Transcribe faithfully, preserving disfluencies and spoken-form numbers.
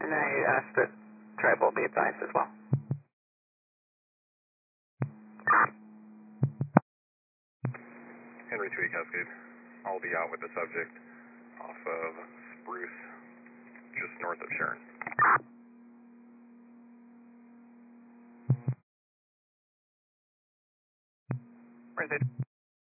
And I asked that tribal be advised as well. Henry two Cascade. I'll be out with the subject off of Spruce, just north of Sharon. Where's it?